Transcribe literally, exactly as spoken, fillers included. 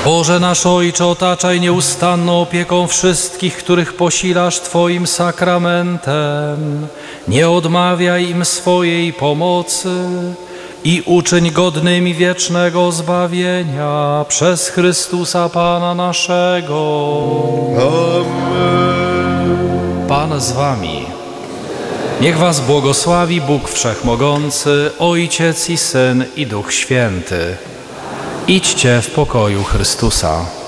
Boże nasz Ojcze, otaczaj nieustanną opieką wszystkich, których posilasz Twoim sakramentem. Nie odmawiaj im swojej pomocy i uczyń godnymi wiecznego zbawienia przez Chrystusa Pana naszego. Amen. Pan z wami. Niech was błogosławi Bóg Wszechmogący, Ojciec i Syn i Duch Święty. Idźcie w pokoju Chrystusa.